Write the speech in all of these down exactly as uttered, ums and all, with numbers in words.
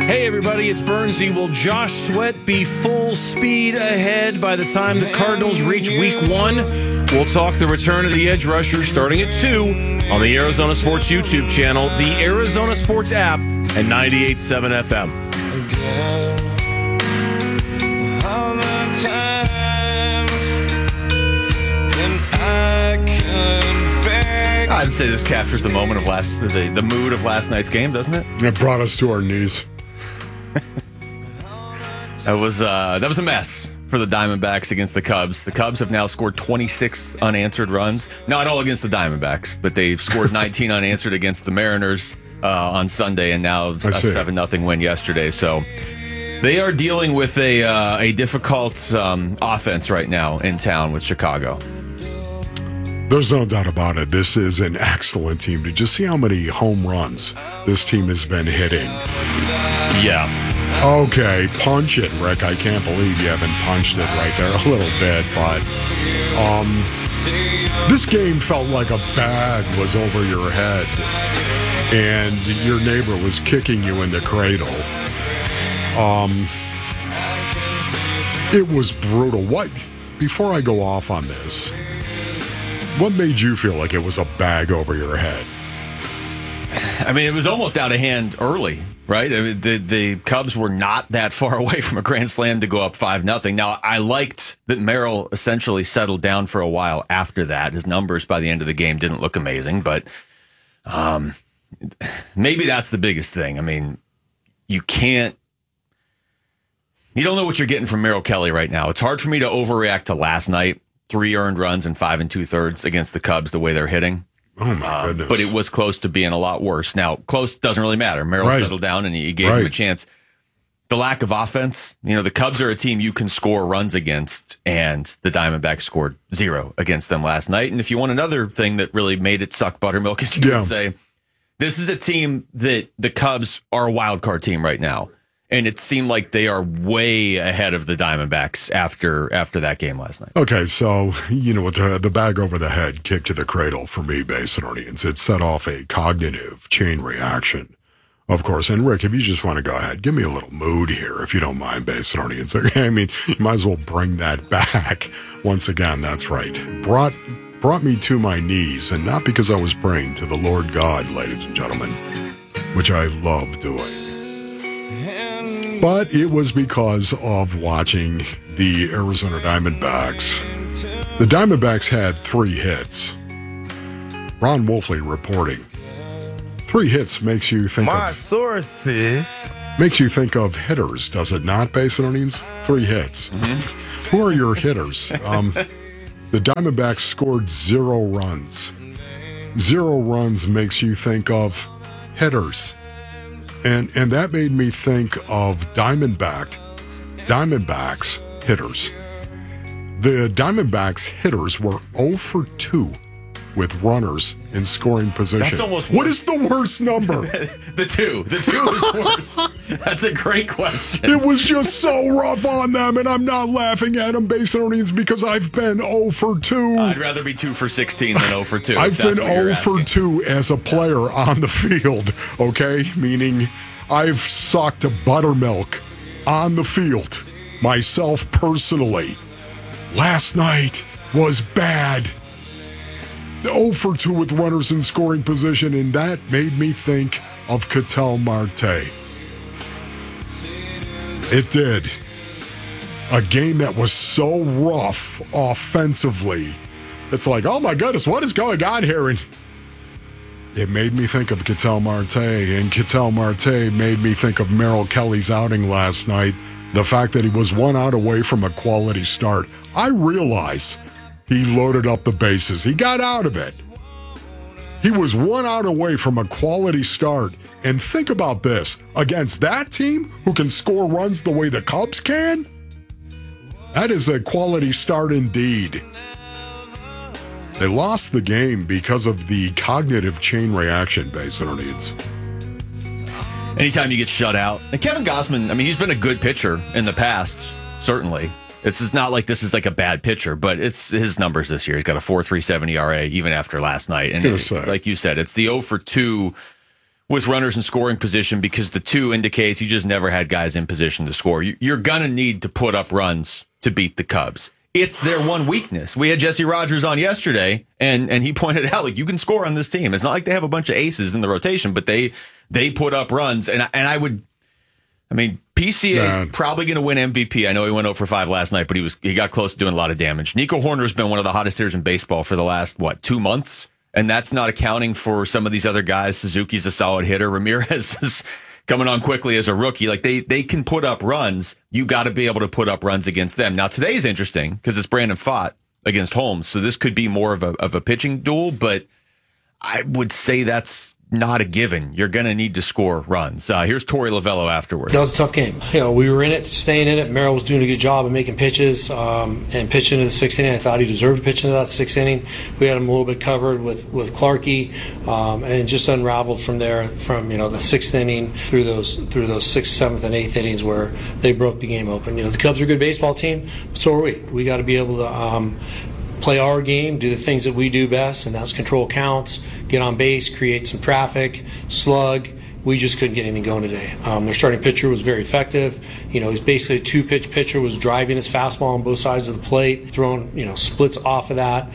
Hey everybody, it's Bernsey. Will Josh Sweat be full speed ahead by the time the Cardinals reach week one? We'll talk the return of the edge rusher starting at two on the Arizona Sports YouTube channel, the Arizona Sports app, and ninety-eight point seven F M. I'd say this captures the moment of last, the, the mood of last night's game, doesn't it? It brought us to our knees. That was uh, that was a mess for the Diamondbacks against the Cubs. The Cubs have now scored twenty-six unanswered runs. Not all against the Diamondbacks, but they've scored nineteen unanswered against the Mariners uh, on Sunday, and now a seven nothing win yesterday. So they are dealing with a uh, a difficult um, offense right now in town with Chicago. There's no doubt about it. This is an excellent team. Did you see how many home runs this team has been hitting? Yeah. Okay, punch it, Rick. I can't believe you haven't punched it right there a little bit, but um, this game felt like a bag was over your head and your neighbor was kicking you in the cradle. Um, it was brutal. What? Before I go off on this, what made you feel like it was a bag over your head? I mean, it was almost out of hand early, right? I mean, the, the Cubs were not that far away from a grand slam to go up five nothing. Now, I liked that Merrill essentially settled down for a while after that. His numbers by the end of the game didn't look amazing, but um, maybe that's the biggest thing. I mean, you can't, you don't know what you're getting from Merrill Kelly right now. It's hard for me to overreact to last night. Three earned runs and five and two thirds against the Cubs, the way they're hitting. Oh, my goodness. Um, but it was close to being a lot worse. Now, close doesn't really matter. Merrill right. settled down and he gave right. him a chance. The lack of offense, you know, the Cubs are a team you can score runs against, and the Diamondbacks scored zero against them last night. And if you want another thing that really made it suck buttermilk, as you yeah. could say, this is a team that the Cubs are a wild card team right now. And it seemed like they are way ahead of the Diamondbacks after after that game last night. Okay, so, you know, with the, the bag over the head, kick to the cradle for me, Basinonians, it set off a cognitive chain reaction, of course. And, Rick, if you just want to go ahead, give me a little mood here, if you don't mind, Basinonians. Okay, I mean, you might as well bring that back. Once again, that's right. Brought, brought me to my knees, and not because I was praying to the Lord God, ladies and gentlemen, which I love doing. But it was because of watching the Arizona Diamondbacks. The Diamondbacks had three hits. Ron Wolfley reporting. Three hits makes you think My of... sources... Makes you think of hitters, does it not, Basinonians? Three hits. Mm-hmm. Who are your hitters? Um, the Diamondbacks scored zero runs. Zero runs makes you think of hitters. And and that made me think of Diamondback, Diamondbacks hitters. The Diamondbacks hitters were zero for two with runners in scoring position. That's almost What worse. is the worst number? The two. The two is worse. That's a great question. It was just so rough on them, and I'm not laughing at them, Basinonians, because I've been zero for two. I'd rather be two for sixteen than zero for two. I've been zero for two as a player on the field, okay? Meaning I've sucked buttermilk on the field, myself personally. Last night was bad. zero for two with runners in scoring position, and that made me think of Ketel Marte. It did. A game that was so rough offensively. It's like, oh my goodness, what is going on here? And it made me think of Ketel Marte, and Ketel Marte made me think of Merrill Kelly's outing last night. The fact that he was one out away from a quality start. I realize he loaded up the bases. He got out of it. He was one out away from a quality start. And think about this. Against that team who can score runs the way the Cubs can, that is a quality start indeed. They lost the game because of the cognitive chain reaction, Basinonians. Anytime you get shut out. And Kevin Gausman, I mean, he's been a good pitcher in the past, certainly. It's just not like this is like a bad pitcher, but it's his numbers this year. He's got a four point three seven E R A even after last night. And it, say. like you said, it's the zero for two with runners in scoring position because the two indicates you just never had guys in position to score. You're going to need to put up runs to beat the Cubs. It's their one weakness. We had Jesse Rogers on yesterday, and and he pointed out, like, you can score on this team. It's not like they have a bunch of aces in the rotation, but they they put up runs. And, and I would, I mean, P C A is probably going to win M V P. I know he went oh for five last night, but he was he got close to doing a lot of damage. Nico Horner has been one of the hottest hitters in baseball for the last, what, two months? And that's not accounting for some of these other guys. Suzuki's a solid hitter. Ramirez is coming on quickly as a rookie. Like, they they can put up runs. You got to be able to put up runs against them. Now, today's interesting because it's Brandon Pfaadt against Holmes. So this could be more of a of a pitching duel, but I would say that's not a given. You're going to need to score runs. Uh, here's Torey Lovello afterwards. That was a tough game. You know, we were in it, staying in it. Merrill was doing a good job of making pitches um, and pitching into the sixth inning. I thought he deserved to pitch into that sixth inning. We had him a little bit covered with with Clarkey, um, and just unraveled from there. From you know the sixth inning through those through those sixth, seventh, and eighth innings where they broke the game open. You know, the Cubs are a good baseball team, but so are we. We got to be able to. Um, play our game, do the things that we do best, and that's control counts, get on base, create some traffic, slug. We just couldn't get anything going today. Um, their starting pitcher was very effective. You know, he's basically a two-pitch pitcher, was driving his fastball on both sides of the plate, throwing, you know, splits off of that.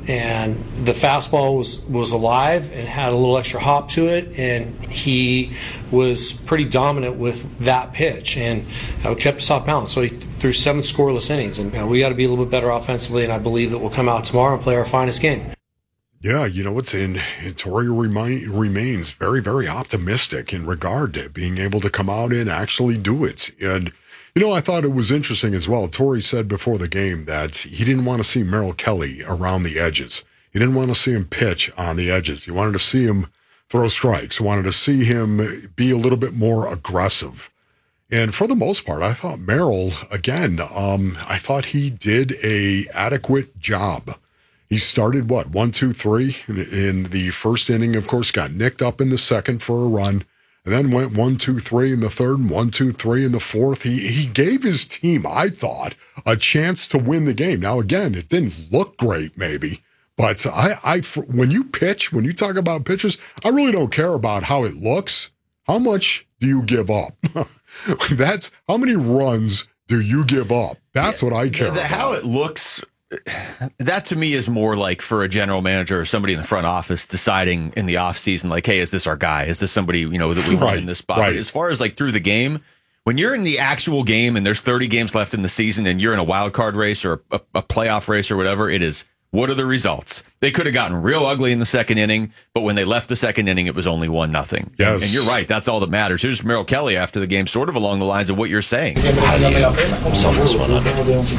And the fastball was, was alive and had a little extra hop to it, and he was pretty dominant with that pitch and uh, kept us off balance. So he threw seven scoreless innings, and uh, we got to be a little bit better offensively, and I believe that we'll come out tomorrow and play our finest game. Yeah, you know what's in Torey remi- remains very, very optimistic in regard to being able to come out and actually do it. And you know, I thought it was interesting as well. Torey said before the game that he didn't want to see Merrill Kelly around the edges. He didn't want to see him pitch on the edges. He wanted to see him throw strikes. He wanted to see him be a little bit more aggressive. And for the most part, I thought Merrill, again, um, I thought he did a adequate job. He started, what, one, two, three in, in the first inning, of course, got nicked up in the second for a run. And then went one, two, three in the third, and one, two, three in the fourth. He he gave his team, I thought, a chance to win the game. Now, again, it didn't look great, maybe, but I, I when you pitch, when you talk about pitches, I really don't care about how it looks. How much do you give up? That's how many runs do you give up? That's yeah, what I care the, about. How it looks. That to me is more like for a general manager or somebody in the front office deciding in the offseason, like, hey, is this our guy? Is this somebody, you know, that we want right, in this spot? Right. As far as like through the game, when you're in the actual game and there's thirty games left in the season and you're in a wild card race or a, a playoff race or whatever, it is, what are the results? They could have gotten real ugly in the second inning, but when they left the second inning, it was only one nothing. Yes. And you're right. That's all that matters. Here's Merrill Kelly after the game, sort of along the lines of what you're saying. How do you sum this one up?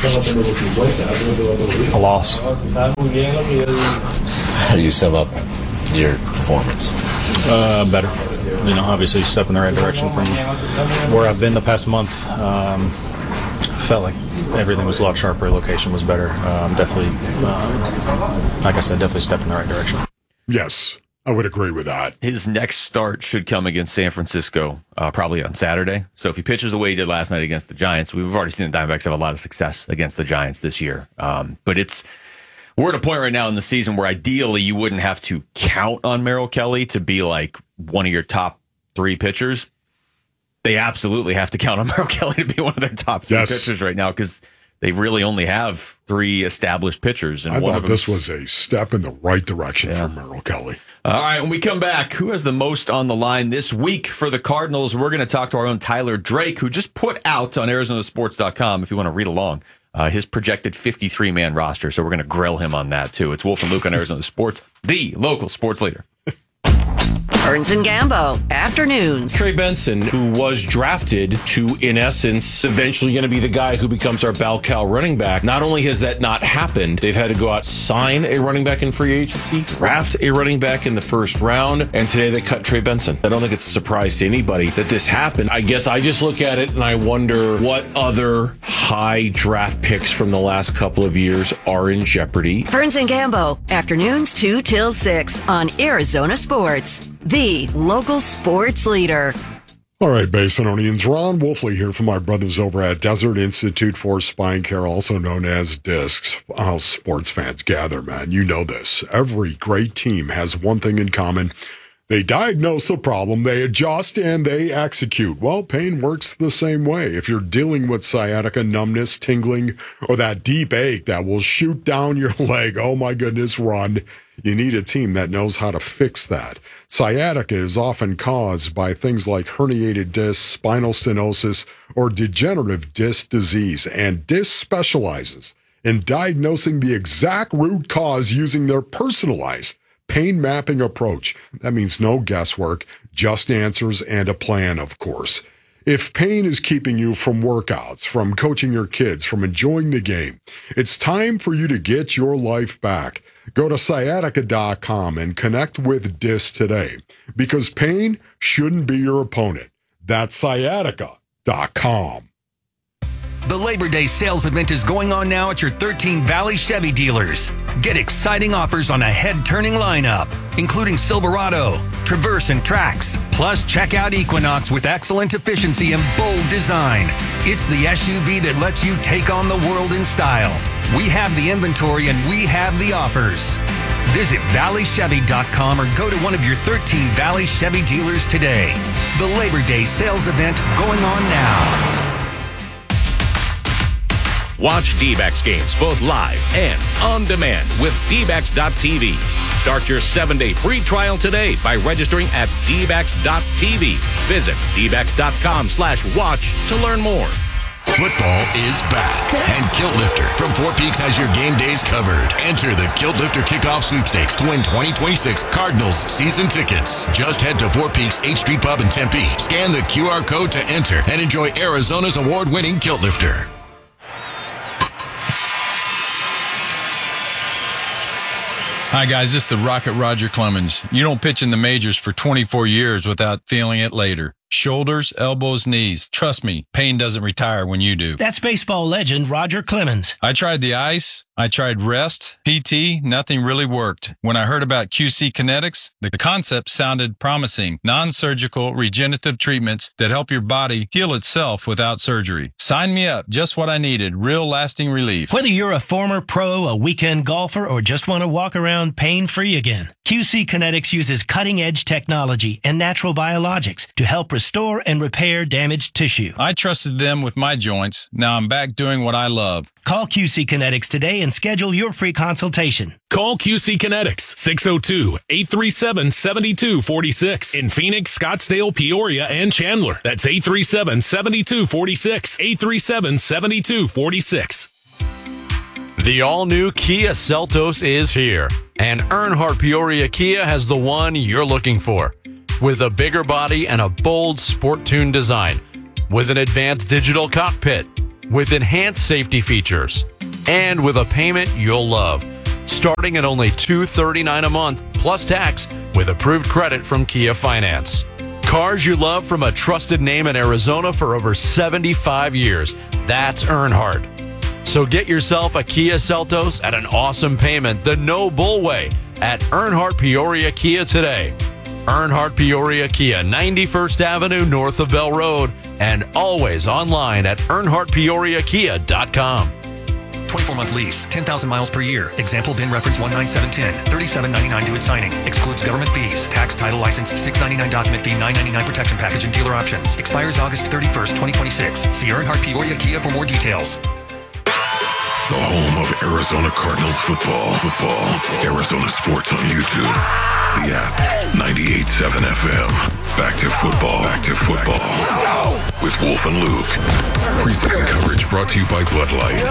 A loss. How do you sum up your performance? Uh, better. You know, obviously step in the right direction from where I've been the past month. Um, felt like everything was a lot sharper. Location was better. Um, definitely, uh, like I said, definitely stepped in the right direction. Yes, I would agree with that. His next start should come against San Francisco, uh, probably on Saturday. So if he pitches the way he did last night against the Giants, we've already seen the Diamondbacks have a lot of success against the Giants this year. Um, but it's we're at a point right now in the season where ideally you wouldn't have to count on Merrill Kelly to be like one of your top three pitchers. They absolutely have to count on Merrill Kelly to be one of their top three yes. pitchers right now because they really only have three established pitchers. And I one thought of this was a step in the right direction yeah. for Merrill Kelly. All right, when we come back, who has the most on the line this week for the Cardinals? We're going to talk to our own Tyler Drake, who just put out on Arizona Sports dot com, if you want to read along, uh, his projected fifty-three man roster. So we're going to grill him on that, too. It's Wolf and Luke on Arizona Sports, the local sports leader. Burns and Gambo, afternoons. Trey Benson, who was drafted to, in essence, eventually going to be the guy who becomes our bell cow running back. Not only has that not happened, they've had to go out, sign a running back in free agency, draft a running back in the first round, and today they cut Trey Benson. I don't think it's a surprise to anybody that this happened. I guess I just look at it and I wonder what other high draft picks from the last couple of years are in jeopardy. Burns and Gambo, afternoons two till six on Arizona Sports, the local sports leader. All right, Basinonians, Ron Wolfley here from my brothers over at Desert Institute for Spine Care, also known as DISCS. How sports fans gather, man. You know this. Every great team has one thing in common. They diagnose the problem, they adjust, and they execute. Well, pain works the same way. If you're dealing with sciatica, numbness, tingling, or that deep ache that will shoot down your leg, oh my goodness, run. You need a team that knows how to fix that. Sciatica is often caused by things like herniated discs, spinal stenosis, or degenerative disc disease, and Disc specializes in diagnosing the exact root cause using their personalized pain mapping approach. That means no guesswork, just answers and a plan, of course. If pain is keeping you from workouts, from coaching your kids, from enjoying the game, it's time for you to get your life back. Go to sciatica dot com and connect with Disc today, because pain shouldn't be your opponent. That's sciatica dot com. The Labor Day sales event is going on now at your thirteen Valley Chevy dealers. Get exciting offers on a head-turning lineup, including Silverado, Traverse, and Trax. Plus, check out Equinox with excellent efficiency and bold design. It's the S U V that lets you take on the world in style. We have the inventory and we have the offers. Visit valley chevy dot com or go to one of your thirteen Valley Chevy dealers today. The Labor Day sales event going on now. Watch D-backs games both live and on demand with D backs dot T V. Start your seven-day free trial today by registering at D backs dot T V. Visit D backs dot com slash watch to learn more. Football is back, and Kilt Lifter from Four Peaks has your game days covered. Enter the Kilt Lifter Kickoff Sweepstakes to win twenty twenty-six Cardinals season tickets. Just head to Four Peaks eighth Street Pub in Tempe, scan the Q R code to enter, and enjoy Arizona's award-winning Kilt Lifter. Hi, guys. This is the Rocket Roger Clemens. You don't pitch in the majors for twenty-four years without feeling it later. Shoulders, elbows, knees. Trust me, pain doesn't retire when you do. That's baseball legend Roger Clemens. I tried the ice. I tried rest, P T, nothing really worked. When I heard about Q C Kinetics, the concept sounded promising. Non-surgical regenerative treatments that help your body heal itself without surgery. Sign me up. Just what I needed. Real lasting relief. Whether you're a former pro, a weekend golfer, or just want to walk around pain-free again, Q C Kinetics uses cutting-edge technology and natural biologics to help restore and repair damaged tissue. I trusted them with my joints. Now I'm back doing what I love. Call Q C Kinetics today and schedule your free consultation. Call Q C Kinetics, six oh two, eight three seven, seven two four six. In Phoenix, Scottsdale, Peoria, and Chandler. That's eight three seven, seven two four six. eight three seven, seven two four six. The all-new Kia Seltos is here, and Earnhardt Peoria Kia has the one you're looking for. With a bigger body and a bold sport-tuned design, with an advanced digital cockpit, with enhanced safety features, and with a payment you'll love, starting at only two hundred thirty-nine dollars a month plus tax with approved credit from Kia Finance. Cars you love from a trusted name in Arizona for over seventy-five years. That's Earnhardt. So get yourself a Kia Seltos at an awesome payment the no bull way at Earnhardt Peoria Kia today. Earnhardt Peoria Kia, ninety-first Avenue north of Bell Road, and always online at earnhardt peoria kia dot com. twenty-four month lease, ten thousand miles per year. Example V I N reference one nine seven one zero. thirty-seven ninety-nine due at signing. Excludes government fees. Tax, title, license, six ninety-nine document fee, nine ninety-nine protection package, and dealer options. Expires August thirty-first, twenty twenty-six. See Earnhardt Peoria Kia for more details. The home of Arizona Cardinals football. Football. Arizona Sports on YouTube. The app. ninety-eight point seven F M. Back to football. Back to football. With Wolf and Luke. Preseason coverage brought to you by Bud Light.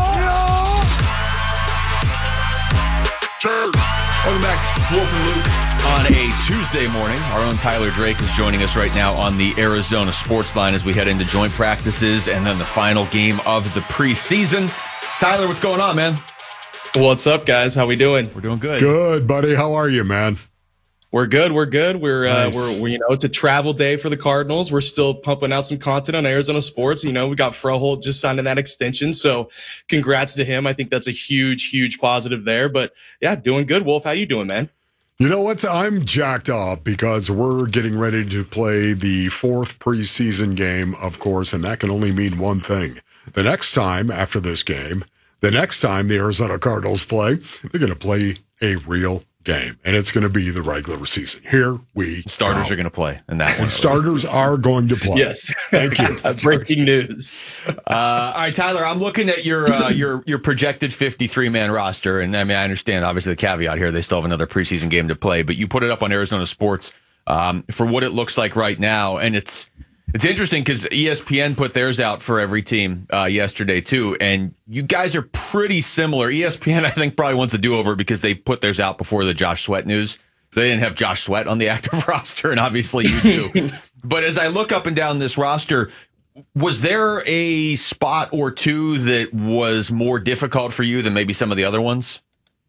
Welcome back, Wolf and Luke. On a Tuesday morning, our own Tyler Drake is joining us right now on the Arizona Sports Line as we head into joint practices and then the final game of the preseason. Tyler, what's going on, man? What's up, guys? How we doing? We're doing good. Good, buddy. How are you, man? We're good. We're good. We're, nice. uh, we're, we're, you know, it's a travel day for the Cardinals. We're still pumping out some content on Arizona Sports. You know, we got Froholt just signing that extension. So congrats to him. I think that's a huge, huge positive there. But yeah, doing good. Wolf, how you doing, man? You know what? I'm jacked up because we're getting ready to play the fourth preseason game, of course, and that can only mean one thing. The next time after this game, the next time the Arizona Cardinals play, they're going to play a real game, and it's going to be the regular season. Here we starters go. are going to play in that one. And starters are going to play. Yes. Thank you. Breaking news. Uh, all right, Tyler, I'm looking at your uh, your your projected fifty-three man roster, and I mean I understand obviously the caveat here, they still have another preseason game to play, but you put it up on Arizona Sports um, for what it looks like right now, and it's it's interesting because E S P N put theirs out for every team uh, yesterday too, and you guys are pretty similar. E S P N I think probably wants a do-over because they put theirs out before the Josh Sweat news. They didn't have Josh Sweat on the active roster, and obviously you do. But as I look up and down this roster, was there a spot or two that was more difficult for you than maybe some of the other ones?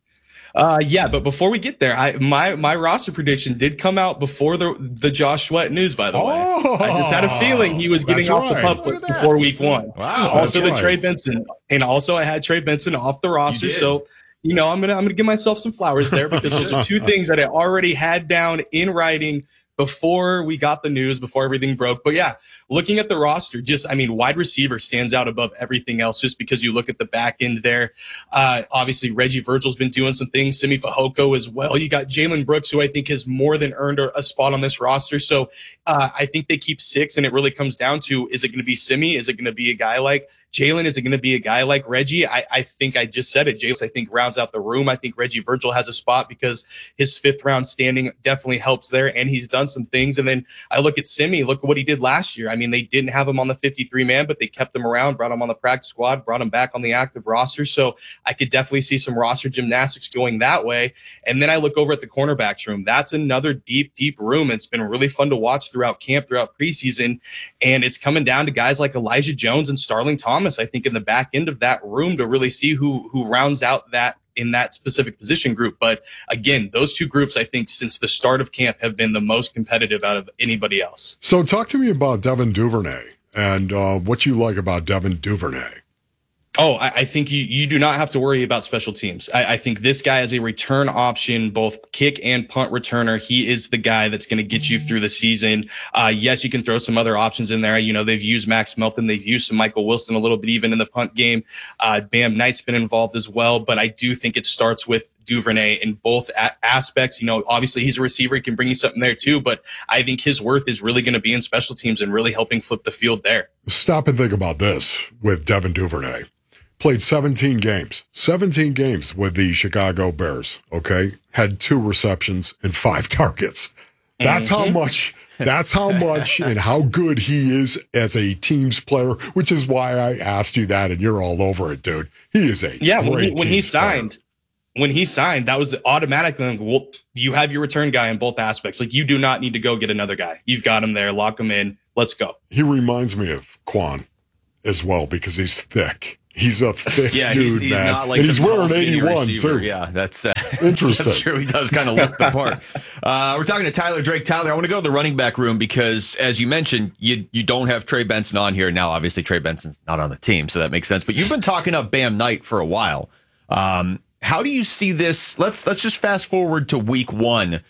Uh, yeah, but before we get there, I my my roster prediction did come out before the the Josh Sweat news. By the oh, way, I just had a feeling he was getting off right. the pup list before week one. Wow, also the right. Trey Benson, and also I had Trey Benson off the roster. So you know I'm gonna I'm gonna give myself some flowers there because those are two things that I already had down in writing before we got the news, before everything broke. But yeah, looking at the roster, just, I mean, wide receiver stands out above everything else just because you look at the back end there. Uh, obviously, Reggie Virgil's been doing some things, Simi Fehoko as well. You got Jalen Brooks, who I think has more than earned a spot on this roster. So uh, I think they keep six, and it really comes down to, is it going to be Simi? Is it going to be a guy like Jalen? Is it going to be a guy like Reggie? I, I think I just said it. Jalen, I think, rounds out the room. I think Reggie Virgil has a spot because his fifth round standing definitely helps there, and he's done some things. And then I look at Simi, look at what he did last year. I mean, they didn't have him on the fifty-three man, but they kept him around, brought him on the practice squad, brought him back on the active roster. So I could definitely see some roster gymnastics going that way. And then I look over at the cornerbacks room. That's another deep, deep room. It's been really fun to watch throughout camp, throughout preseason. And it's coming down to guys like Elijah Jones and Starling Thomas, I think, in the back end of that room to really see who who rounds out that in that specific position group. But again, those two groups, I think, since the start of camp have been the most competitive out of anybody else. So talk to me about Devin Duvernay and uh, what you like about Devin Duvernay. Oh, I, I think you you do not have to worry about special teams. I, I think this guy is a return option, both kick and punt returner. He is the guy that's going to get you through the season. Uh, yes, you can throw some other options in there. You know, they've used Max Melton. They've used some Michael Wilson a little bit even in the punt game. Uh, Bam Knight's been involved as well. But I do think it starts with Duvernay in both a- aspects. You know, obviously he's a receiver. He can bring you something there too. But I think his worth is really going to be in special teams and really helping flip the field there. Stop and think about this with Devin Duvernay. Played seventeen games, seventeen games with the Chicago Bears, okay? Had two receptions and five targets. That's mm-hmm. how much, that's how much and how good he is as a teams player, which is why I asked you that, and you're all over it, dude. He is a yeah, great when he, when he teams player. signed, when he signed, that was automatically, like, well, you have your return guy in both aspects. Like, you do not need to go get another guy. You've got him there, lock him in, let's go. He reminds me of Quan as well because he's thick. He's a thick yeah, dude, he's, he's man. Not like and he's wearing tall, eighty-one, receiver. too. Yeah, that's uh, interesting. That's true. He does kind of look the part. Uh, we're talking to Tyler Drake. Tyler, I want to go to the running back room because, as you mentioned, you you don't have Trey Benson on here. Now, obviously, Trey Benson's not on the team, so that makes sense. But you've been talking up Bam Knight for a while. Um, how do you see this? Let's let's just fast forward to week one.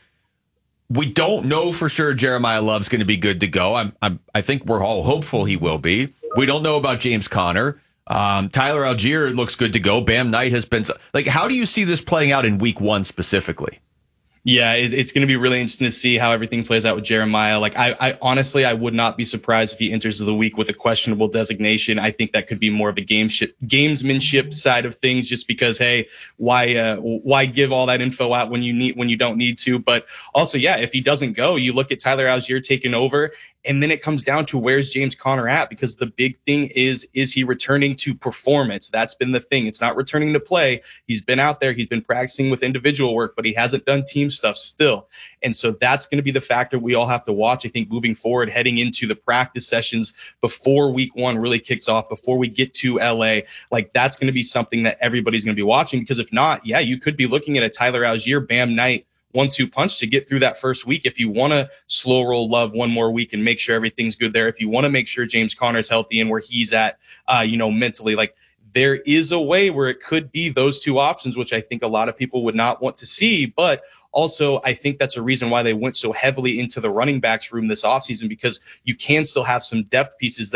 We don't know for sure Jeremiah Love's going to be good to go. I'm, I'm I think we're all hopeful he will be. We don't know about James Conner. Um, Tyler Algier looks good to go. Bam Knight has been like, how do you see this playing out in week one specifically? Yeah, it, it's going to be really interesting to see how everything plays out with Jeremiah. Like, I, I honestly, I would not be surprised if he enters the week with a questionable designation. I think that could be more of a game ship, gamesmanship side of things, just because, hey, why, uh, why give all that info out when you need, when you don't need to? But also, yeah, if he doesn't go, you look at Tyler Algier taking over. And then it comes down to where's James Conner at? Because the big thing is, is he returning to performance? That's been the thing. It's not returning to play. He's been out there. He's been practicing with individual work, but he hasn't done team stuff still. And so that's going to be the factor we all have to watch, I think, moving forward, heading into the practice sessions before week one really kicks off, before we get to L A. Like, that's going to be something that everybody's going to be watching, because if not, yeah, you could be looking at a Tyler Algier, Bam Knight, one two punch to get through that first week. If you want to slow roll Love one more week and make sure everything's good there, if you want to make sure James Conner's healthy and where he's at, uh, you know, mentally, like, there is a way where it could be those two options, which I think a lot of people would not want to see. But also, I think that's a reason why they went so heavily into the running backs room this offseason, because you can still have some depth pieces that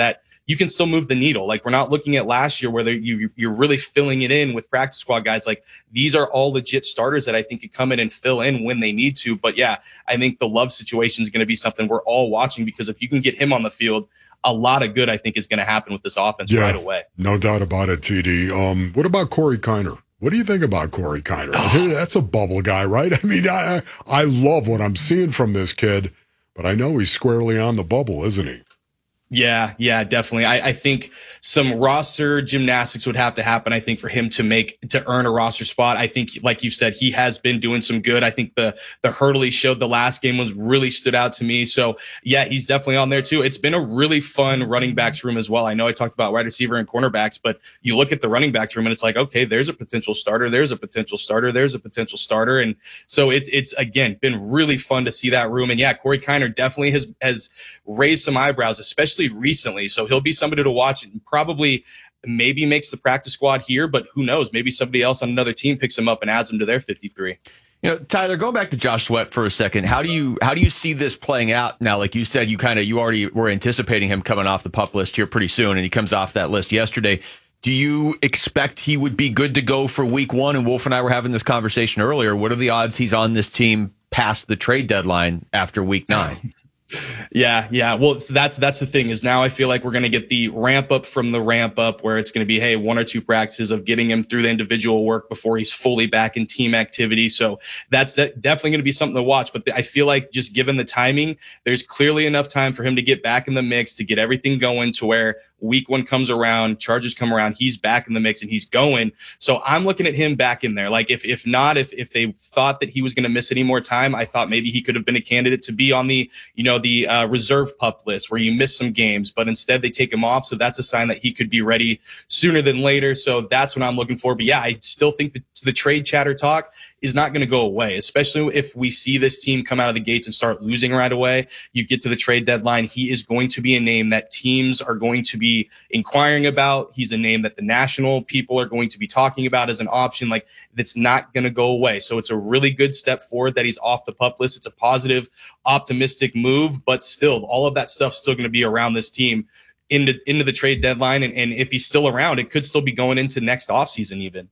you can still move the needle. Like, we're not looking at last year where you, you're really filling it in with practice squad guys. Like, these are all legit starters that I think could come in and fill in when they need to. But yeah, I think the Love situation is going to be something we're all watching, because if you can get him on the field, a lot of good, I think, is going to happen with this offense yeah, right away. No doubt about it, T D. Um, what about Corey Kiner? What do you think about Corey Kiner? That's a bubble guy, right? I mean, I I love what I'm seeing from this kid, but I know he's squarely on the bubble, isn't he? Yeah, yeah, definitely. I, I think some roster gymnastics would have to happen, I think, for him to make, to earn a roster spot. I think, like you said, he has been doing some good. I think the, the hurdle he showed the last game was really stood out to me. So yeah, he's definitely on there too. It's been a really fun running backs room as well. I know I talked about wide receiver and cornerbacks, but you look at the running backs room and it's like, okay, there's a potential starter. There's a potential starter. There's a potential starter. And so it's, it's again, been really fun to see that room. And yeah, Corey Kiner definitely has, has raised some eyebrows, especially recently. So he'll be somebody to watch and probably maybe makes the practice squad here, but who knows? Maybe somebody else on another team picks him up and adds him to their fifty-three. You know, Tyler, going back to Josh Sweat for a second, how do you how do you see this playing out now? Like you said, you kind of you already were anticipating him coming off the PUP list here pretty soon, and he comes off that list yesterday. Do you expect he would be good to go for week one? And Wolf and I were having this conversation earlier. What are the odds he's on this team past the trade deadline after week nine? Yeah, yeah. Well, so that's that's the thing is now I feel like we're going to get the ramp up from the ramp up where it's going to be, hey, one or two practices of getting him through the individual work before he's fully back in team activity. So that's de- definitely going to be something to watch. But I feel like just given the timing, there's clearly enough time for him to get back in the mix, to get everything going to where week one comes around, charges come around, he's back in the mix and he's going. So I'm looking at him back in there. Like if if not, if if they thought that he was going to miss any more time, I thought maybe he could have been a candidate to be on the, you know, the uh, reserve PUP list where you miss some games, but instead they take him off. So that's a sign that he could be ready sooner than later. So that's what I'm looking for. But yeah, I still think that the trade chatter talk is not going to go away, especially if we see this team come out of the gates and start losing right away. You get to the trade deadline, he is going to be a name that teams are going to be inquiring about. He's a name that the national people are going to be talking about as an option. Like, that's not going to go away. So it's a really good step forward that he's off the PUP list. It's a positive, optimistic move, but still, all of that stuff's still going to be around this team into, into the trade deadline. And, and if he's still around, it could still be going into next offseason even.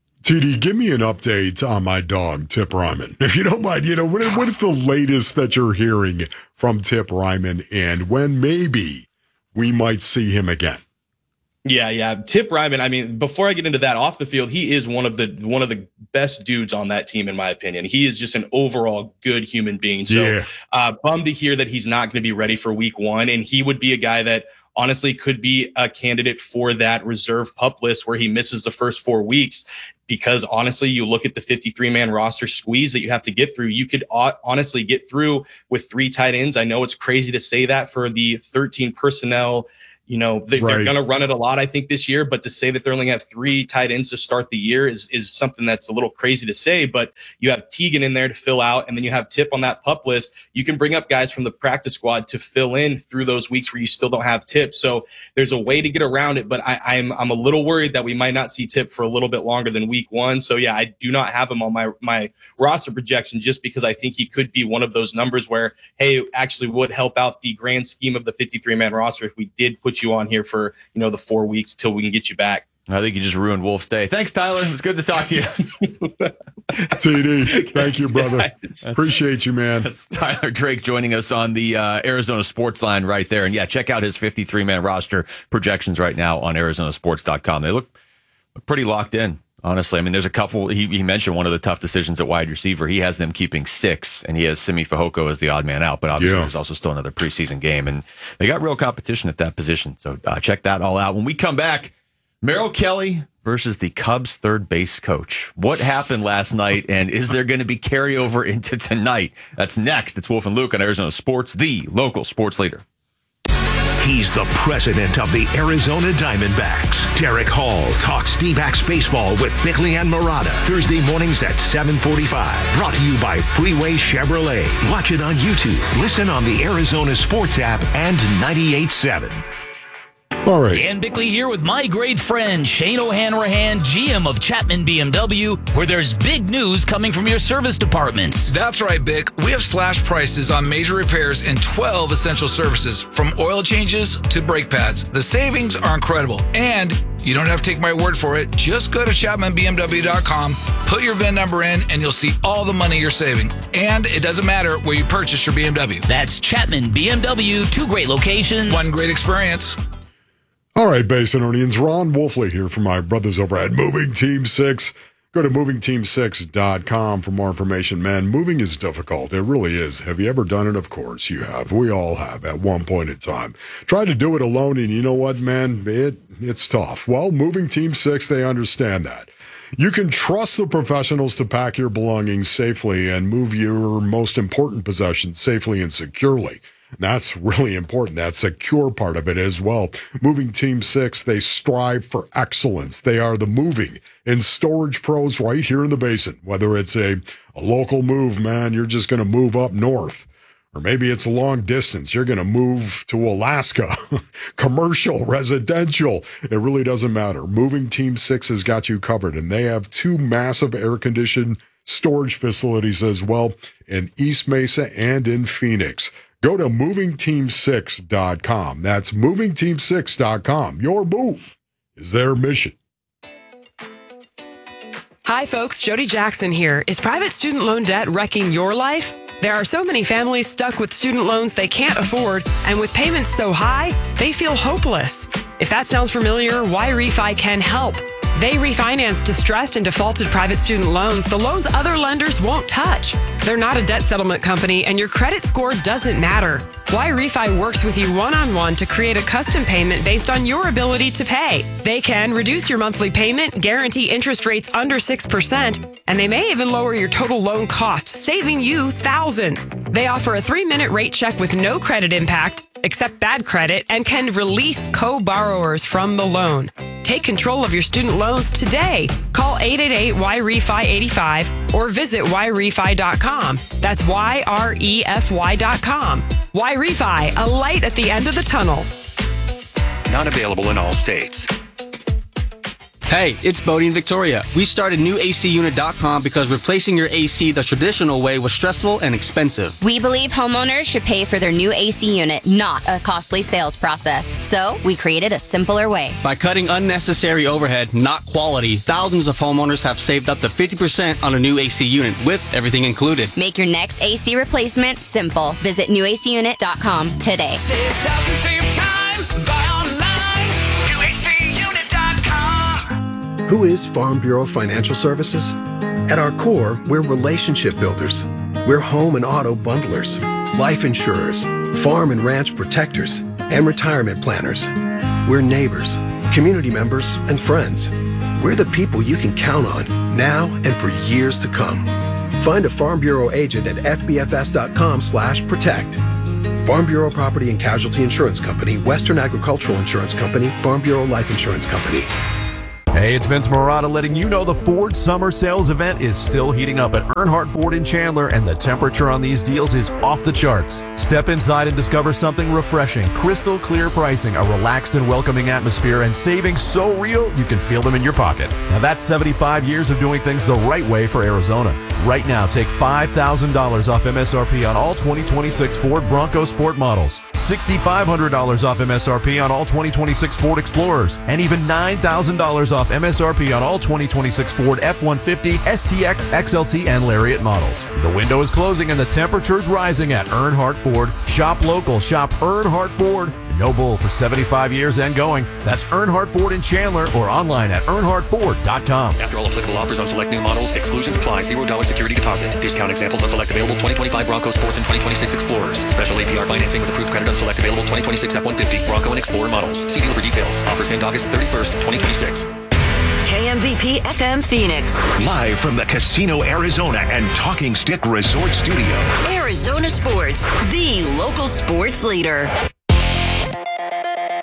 T D, give me an update on my dog, Tip Reiman. If you don't mind, you know, what, what is the latest that you're hearing from Tip Reiman and when maybe we might see him again? Yeah, yeah. Tip Reiman, I mean, before I get into that off the field, he is one of the one of the best dudes on that team, in my opinion. He is just an overall good human being. So yeah. uh, bummed to hear that he's not going to be ready for week one. And he would be a guy that honestly could be a candidate for that reserve PUP list where he misses the first four weeks. Because honestly, you look at the fifty-three man roster squeeze that you have to get through. You could honestly get through with three tight ends. I know it's crazy to say that for the thirteen personnel. You know, they, right. they're going to run it a lot, I think, this year. But to say that they're only going to have three tight ends to start the year is, is something that's a little crazy to say. But you have Teagan in there to fill out, and then you have Tip on that PUP list. You can bring up guys from the practice squad to fill in through those weeks where you still don't have Tip. So there's a way to get around it. But I, I'm I'm a little worried that we might not see Tip for a little bit longer than week one. So yeah, I do not have him on my my roster projection just because I think he could be one of those numbers where, hey, it actually would help out the grand scheme of the fifty-three man roster if we did put you on here for, you know, the four weeks till we can get you back. I think you just ruined Wolf's day. Thanks, Tyler. It was good to talk to you. T D, thank you, brother. That's, Appreciate you, man. That's Tyler Drake joining us on the uh, Arizona Sports Line right there. And yeah, check out his fifty-three man roster projections right now on Arizona Sports dot com. They look, look pretty locked in, honestly. I mean, there's a couple. He, he mentioned one of the tough decisions at wide receiver. He has them keeping six, and he has Simi Fehoko as the odd man out. But obviously, yeah. there's also still another preseason game, and they got real competition at that position. So uh, check that all out. When we come back, Merrill Kelly versus the Cubs third base coach. What happened last night, and is there going to be carryover into tonight? That's next. It's Wolf and Luke on Arizona Sports, the local sports leader. He's the president of the Arizona Diamondbacks. Derek Hall talks D-backs baseball with Bickley and Murata. Thursday mornings at seven forty-five. Brought to you by Freeway Chevrolet. Watch it on YouTube. Listen on the Arizona Sports app and ninety-eight point seven. All right. Dan Bickley here with my great friend Shane O'Hanrahan, G M of Chapman B M W, where there's big news coming from your service departments. That's right, Bick. We have slash prices on major repairs and twelve essential services, from oil changes to brake pads. The savings are incredible, and you don't have to take my word for it. Just go to chapman b m w dot com, put your V I N number in, and you'll see all the money you're saving. And it doesn't matter where you purchase your B M W. That's Chapman B M W, two great locations. One great experience. All right, Basinonians, Ron Wolfley here from my brothers over at Moving Team six. Go to moving team six dot com for more information. Man, moving is difficult. It really is. Have you ever done it? Of course you have. We all have at one point in time. Try to do it alone, and you know what, man? It It's tough. Well, Moving Team six, they understand that. You can trust the professionals to pack your belongings safely and move your most important possessions safely and securely. That's really important, that secure part of it as well. Moving Team six, they strive for excellence. They are the moving and storage pros right here in the Basin. Whether it's a, a local move, man, you're just going to move up north. Or maybe it's a long distance. You're going to move to Alaska. Commercial, residential. It really doesn't matter. Moving Team six has got you covered, and they have two massive air-conditioned storage facilities as well in East Mesa and in Phoenix. Go to moving team six dot com. That's moving team six dot com. Your move is their mission. Hi, folks. Jody Jackson here. Is private student loan debt wrecking your life? There are so many families stuck with student loans they can't afford, and with payments so high, they feel hopeless. If that sounds familiar, Y-Refi can help. They refinance distressed and defaulted private student loans, the loans other lenders won't touch. They're not a debt settlement company, and your credit score doesn't matter. Y-Refi works with you one-on-one to create a custom payment based on your ability to pay. They can reduce your monthly payment, guarantee interest rates under six percent, and they may even lower your total loan cost, saving you thousands. They offer a three-minute rate check with no credit impact, accept bad credit, and can release co-borrowers from the loan. Take control of your student loans today. Call eight eight eight Y R E F I eighty-five or visit Y refi dot com. That's Y R E F Y dot com. Y-Refi, a light at the end of the tunnel. Not available in all states. Hey, it's Bodie and Victoria. We started new A C unit dot com because replacing your A C the traditional way was stressful and expensive. We believe homeowners should pay for their new A C unit, not a costly sales process. So we created a simpler way. By cutting unnecessary overhead, not quality, thousands of homeowners have saved up to fifty percent on a new A C unit with everything included. Make your next A C replacement simple. Visit new A C unit dot com today. Save thousands, save time, buy online, new A C unit dot com. Who is Farm Bureau Financial Services? At our core, we're relationship builders. We're home and auto bundlers, life insurers, farm and ranch protectors, and retirement planners. We're neighbors, community members, and friends. We're the people you can count on now and for years to come. Find a Farm Bureau agent at f b f s dot com slash protect. Farm Bureau Property and Casualty Insurance Company, Western Agricultural Insurance Company, Farm Bureau Life Insurance Company. Hey, it's Vince Marotta letting you know the Ford Summer Sales event is still heating up at Earnhardt Ford in Chandler, and the temperature on these deals is off the charts. Step inside and discover something refreshing, crystal clear pricing, a relaxed and welcoming atmosphere, and savings so real you can feel them in your pocket. Now that's seventy-five years of doing things the right way for Arizona. Right now, take five thousand dollars off M S R P on all twenty twenty-six Ford Bronco Sport models, six thousand five hundred dollars off M S R P on all twenty twenty-six Ford Explorers, and even nine thousand dollars off M S R P on all twenty twenty-six Ford F one fifty, S T X, X L T, and Lariat models. The window is closing and the temperature is rising at Earnhardt Ford. Shop local, shop Earnhardt Ford. No bull for seventy-five years and going. That's Earnhardt Ford in Chandler or online at earnhardt ford dot com. After all applicable offers on select new models, exclusions apply. zero dollars security deposit. Discount examples on select available twenty twenty-five Bronco Sports and twenty twenty-six Explorers. Special A P R financing with approved credit on select available twenty twenty-six F one fifty Bronco and Explorer models. See dealer for details. Offers end August thirty-first, twenty twenty-six. K M V P F M Phoenix. Live from the Casino Arizona and Talking Stick Resort Studio. Arizona Sports, the local sports leader.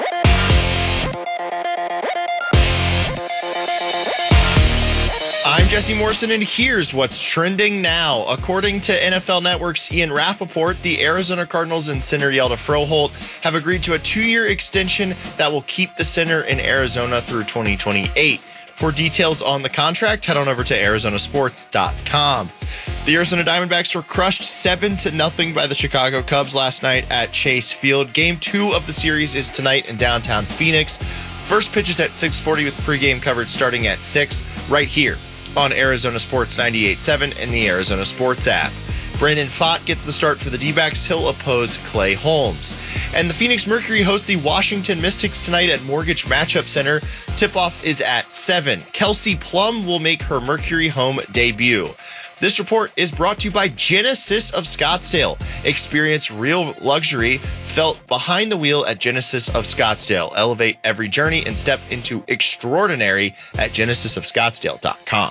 I'm Jesse Morrison, and here's what's trending now. According to N F L Network's Ian Rappaport, the Arizona Cardinals and center Hjalte Froholt have agreed to a two-year extension that will keep the center in Arizona through twenty twenty-eight. For details on the contract, head on over to Arizona Sports dot com. The Arizona Diamondbacks were crushed seven to nothing by the Chicago Cubs last night at Chase Field. Game two of the series is tonight in downtown Phoenix. First pitch is at six forty with pregame coverage starting at six, right here on Arizona Sports ninety-eight point seven and the Arizona Sports app. Brandon Pfaadt gets the start for the D-backs. He'll oppose Clay Holmes. And the Phoenix Mercury host the Washington Mystics tonight at Mortgage Matchup Center. Tip-off is at seven. Kelsey Plum will make her Mercury home debut. This report is brought to you by Genesis of Scottsdale. Experience real luxury felt behind the wheel at Genesis of Scottsdale. Elevate every journey and step into extraordinary at genesis of scottsdale dot com.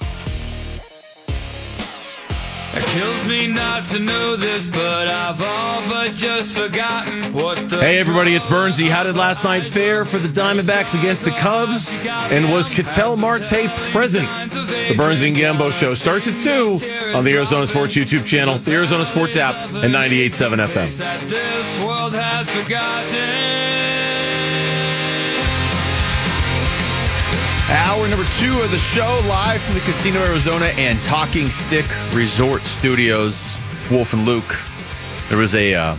It kills me not to know this, but I've all but just forgotten what the... Hey everybody, it's Bernsey. How did last night fare for the Diamondbacks against the Cubs? And was Ketel Marte present? The Bernsey and Gambo show starts at two on the Arizona Sports YouTube channel, the Arizona Sports app, and ninety-eight point seven F M. That this world has forgotten. Hour number two of the show, live from the Casino Arizona and Talking Stick Resort Studios. It's Wolf and Luke. There was a uh,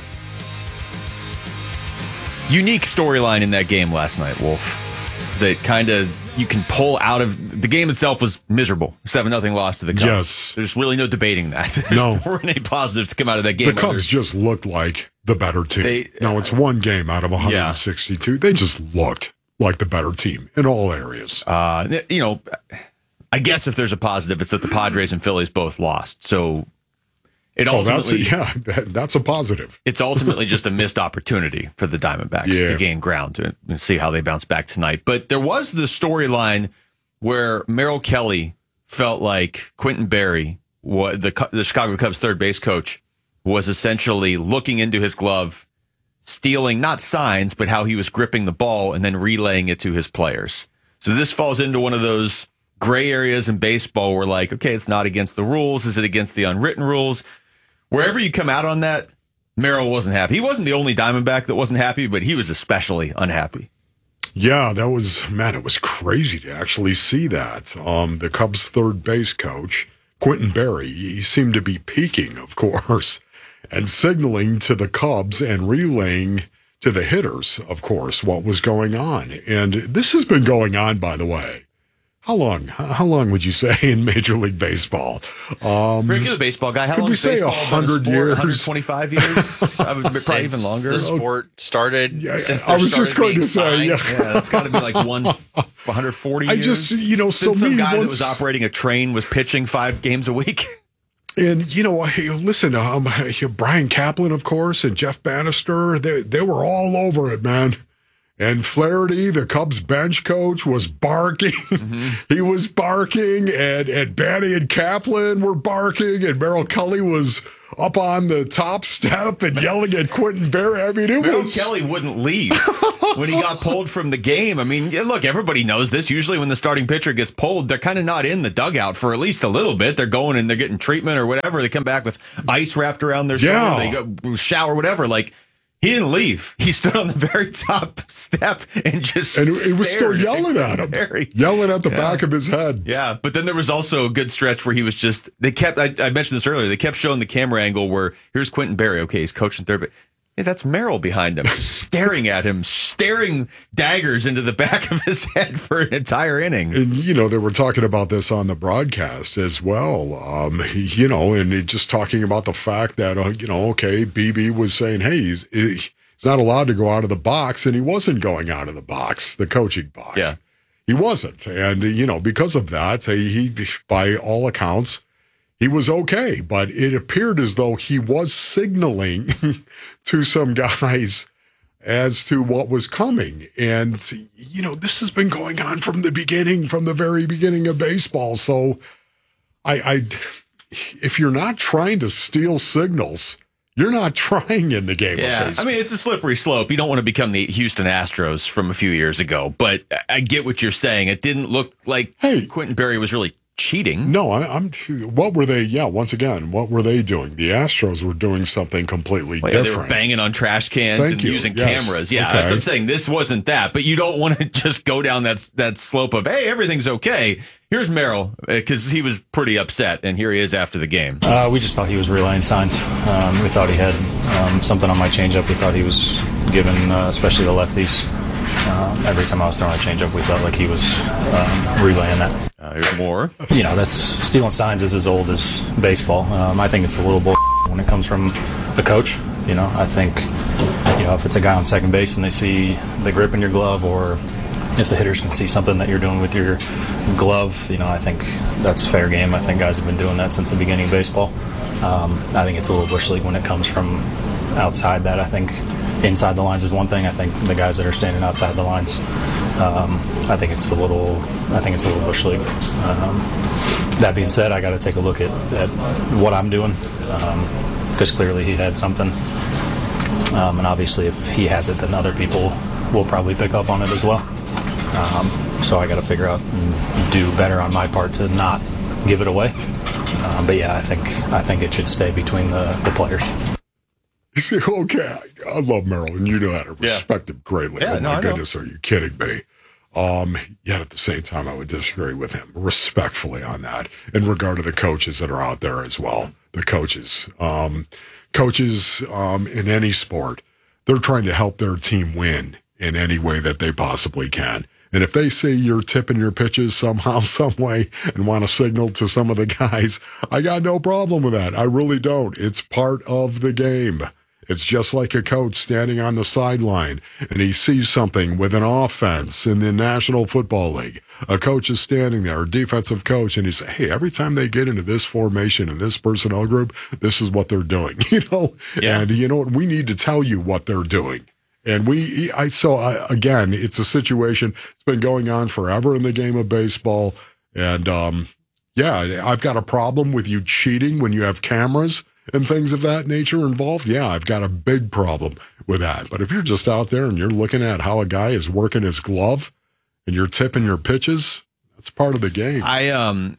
unique storyline in that game last night, Wolf, that kind of you can pull out of... The game itself was miserable. seven nothing loss to the Cubs. Yes. There's really no debating that. There's No. weren't any positives to come out of that game. The Cubs just looked like the better team. They- now, it's one game out of one hundred sixty-two. Yeah. They just looked like the better team in all areas. Uh, you know, I guess if there's a positive, it's that the Padres and Phillies both lost. So it oh, that's a, ultimately, yeah, that, that's a positive. It's ultimately just a missed opportunity for the Diamondbacks Yeah. to gain ground to, and see how they bounce back tonight. But there was the storyline where Merrill Kelly felt like Quentin Berry, what the the Chicago Cubs third base coach, was essentially looking into his glove, stealing not signs, but how he was gripping the ball and then relaying it to his players. So this falls into one of those gray areas in baseball where, like, okay, it's not against the rules. Is it against the unwritten rules? Wherever you come out on that, Merrill wasn't happy. He wasn't the only Diamondback that wasn't happy, but he was especially unhappy. Yeah, that was, man, it was crazy to actually see that. Um, the Cubs third base coach, Quentin Berry, he seemed to be peaking, of course, and signaling to the Cubs and relaying to the hitters, of course, what was going on. And this has been going on, by the way. How long? How long would you say in Major League Baseball? Um, Rick, you're the baseball guy. How could long we has say baseball a been a hundred sport? years? one hundred twenty-five years? I would probably even longer. The sport started. Yeah, since I there was just started going being to say, yeah. signs. Yeah, that's got to be like one one hundred forty I years. just, you know, so Since some me guy that once- was operating a train was pitching five games a week. And, you know, hey, listen, um, Brian Kaplan, of course, and Jeff Bannister, they, they were all over it, man. And Flaherty, the Cubs bench coach, was barking. Mm-hmm. He was barking, and, and Banny and Kaplan were barking, and Merrill Kelly was up on the top step and yelling at Quentin Berry. I mean, it Merrill was... Kelly wouldn't leave when he got pulled from the game. I mean, yeah, look, everybody knows this. Usually when the starting pitcher gets pulled, they're kind of not in the dugout for at least a little bit. They're going and they're getting treatment or whatever. They come back with ice wrapped around their Yeah. shoulder. They go shower, whatever. Like, he didn't leave. He stood on the very top step and just And he was still stared yelling at him, Berry. yelling at the Yeah. back of his head. Yeah, but then there was also a good stretch where he was just, they kept, I, I mentioned this earlier, they kept showing the camera angle where here's Quentin Berry. Okay, he's coaching third, but hey, that's Merrill behind him, staring at him, staring daggers into the back of his head for an entire inning. And, you know, they were talking about this on the broadcast as well, um, you know, and it just talking about the fact that, uh, you know, okay, B B was saying, hey, he's, he's not allowed to go out of the box, and he wasn't going out of the box, the coaching box. Yeah. He wasn't. And, you know, because of that, he, by all accounts, he was okay. But it appeared as though he was signaling to some guys as to what was coming. And, you know, this has been going on from the beginning, from the very beginning of baseball. So I, I if you're not trying to steal signals, you're not trying in the game Yeah, of baseball. I mean, it's a slippery slope. You don't want to become the Houston Astros from a few years ago, but I get what you're saying. It didn't look like hey. Quentin Berry was really cheating. No, I, I'm. What were they? Yeah, once again, what were they doing? The Astros were doing something completely Well, yeah, different. they were banging on trash cans Thank and you. using Yes. cameras. Yeah, Okay. that's what I'm saying. This wasn't that, but you don't want to just go down that that slope of hey, everything's okay. Here's Merrill because he was pretty upset, and here he is after the game. Uh, we just thought he was relaying signs. Um, we thought he had um, something on my changeup. We thought he was giving, uh, especially the lefties. Uh, every time I was throwing a changeup, we felt like he was um, relaying that. Uh, here's more. You know, that's stealing signs is as old as baseball. Um, I think it's a little bull when it comes from the coach. You know, I think, you know, if it's a guy on second base and they see the grip in your glove, or if the hitters can see something that you're doing with your glove, you know, I think that's fair game. I think guys have been doing that since the beginning of baseball. Um, I think it's a little bush league when it comes from outside that. I think inside the lines is one thing. I think the guys that are standing outside the lines, um, I think it's a little, I think it's a little bush league. Um, that being said, I got to take a look at, at what I'm doing, because um, clearly he had something, um, and obviously if he has it, then other people will probably pick up on it as well. Um, so I got to figure out and do better on my part to not give it away. Um, but yeah, I think I think it should stay between the, the players. See, okay, I love Merrill, and you know how to respect him greatly. Yeah, oh, no, my I know. goodness, are you kidding me? Um, yet at the same time, I would disagree with him respectfully on that in regard to the coaches that are out there as well. The coaches. Um, coaches um, in any sport, they're trying to help their team win in any way that they possibly can. And if they see you're tipping your pitches somehow, some way, and want to signal to some of the guys, I got no problem with that. I really don't. It's part of the game. It's just like a coach standing on the sideline and he sees something with an offense in the National Football League. A coach is standing there, a defensive coach, and he says, hey, every time they get into this formation and this personnel group, this is what they're doing. You know, Yeah. And you know what? We need to tell you what they're doing. And we, I, so I, again, it's a situation, it's been going on forever in the game of baseball. And, um, yeah, I've got a problem with you cheating when you have cameras and things of that nature involved. Yeah, I've got a big problem with that. But if you're just out there and you're looking at how a guy is working his glove and you're tipping your pitches, that's part of the game. I um,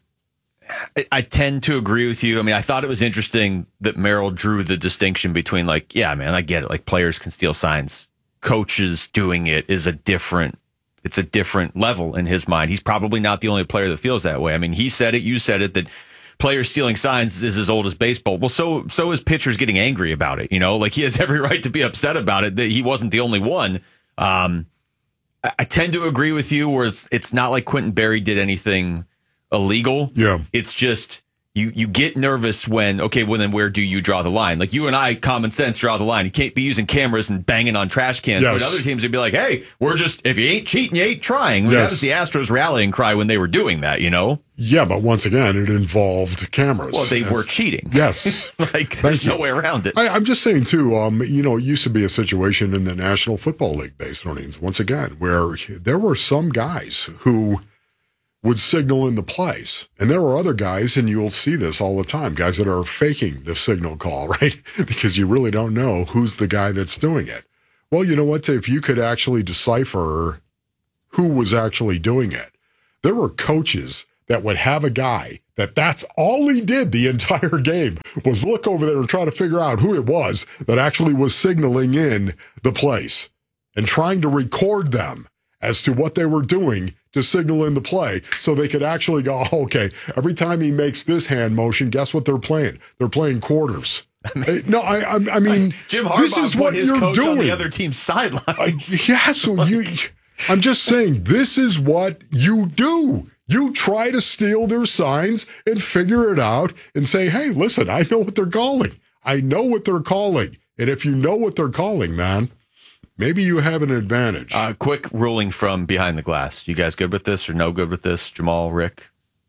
I, I tend to agree with you. I mean, I thought it was interesting that Merrill drew the distinction between, like, yeah, man, I get it. Like, players can steal signs. Coaches doing it is a different, it's a different level in his mind. He's probably not the only player that feels that way. I mean, he said it, you said it, that players stealing signs is as old as baseball. Well, so so is pitchers getting angry about it. You know, like, he has every right to be upset about it. That he wasn't the only one. Um, I, I tend to agree with you where it's it's not like Quentin Berry did anything illegal. Yeah, it's just you you get nervous when, okay, well, then where do you draw the line? Like, you and I, common sense, draw the line. You can't be using cameras and banging on trash cans. Yes. But other teams would be like, hey, we're just, if you ain't cheating, you ain't trying. That Yes. was the Astros rallying cry when they were doing that, you know? Yeah, but once again, it involved cameras. Well, they were cheating. Yes. Like, there's you. no way around it. I, I'm just saying, too, um, you know, it used to be a situation in the National Football League based earnings, once again, where there were some guys who would signal in the plays. And there are other guys, and you'll see this all the time, guys that are faking the signal call, right? Because you really don't know who's the guy that's doing it. Well, you know what? If you could actually decipher who was actually doing it, there were coaches that would have a guy that that's all he did the entire game was look over there and try to figure out who it was that actually was signaling in the plays and trying to record them as to what they were doing to signal in the play so they could actually go, oh, okay, every time he makes this hand motion, guess what they're playing? They're playing quarters. I mean, no, I, I, I mean, Jim Harbaugh this is put what his you're coach doing. on the other team's sideline. I, yeah, so you, I'm just saying, this is what you do. You try to steal their signs and figure it out and say, hey, listen, I know what they're calling. I know what they're calling. And if you know what they're calling, man, maybe you have an advantage. Uh, quick ruling from behind the glass. You guys good with this or no good with this? Jamal, Rick?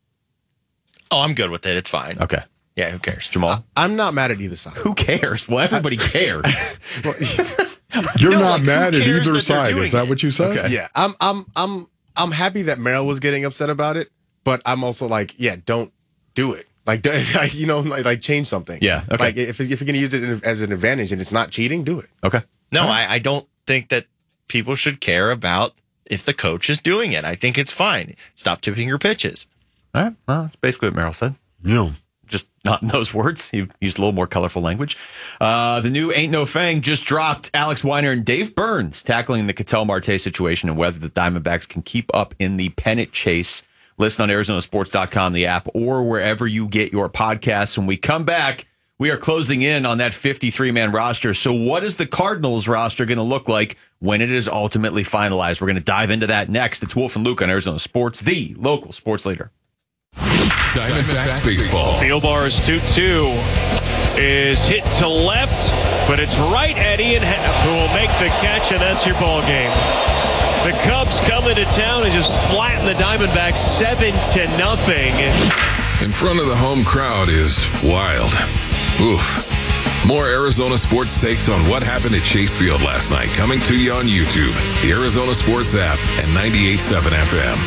Oh, I'm good with it. It's fine. Okay. Yeah, who cares? Jamal? I'm not mad at either side. Who cares? Well, everybody cares. You're No, not like, who mad at cares either that they're side. doing Is that it? what you said? Okay. Yeah, I'm I'm I'm I'm happy that Merrill was getting upset about it, but I'm also like, yeah, don't do it. Like, don't- you know, like, like change something. Yeah, okay. Like, if if you're gonna use it as an advantage and it's not cheating, do it. Okay. No, I, I don't think that people should care about if the coach is doing it. I think it's fine. Stop tipping your pitches. All right. Well, that's basically what Merrill said. Yeah. Just not in those words. He used a little more colorful language. Uh, the new Ain't No Fang just dropped. Alex Weiner and Dave Burns tackling the Ketel Marte situation and whether the Diamondbacks can keep up in the pennant chase. Listen on Arizona Sports dot com, the app, or wherever you get your podcasts. When we come back, we are closing in on that fifty-three man roster. So what is the Cardinals roster going to look like when it is ultimately finalized? We're going to dive into that next. It's Wolf and Luke on Arizona Sports, the local sports leader. Diamondbacks baseball. Thielbar's two two is hit to left, but it's right at Ian who will make the catch, and that's your ball game. The Cubs come into town and just flatten the Diamondbacks seven to nothing. In front of the home crowd is wild. Oof. More Arizona sports takes on what happened at Chase Field last night coming to you on YouTube, the Arizona Sports app, and ninety-eight point seven F M.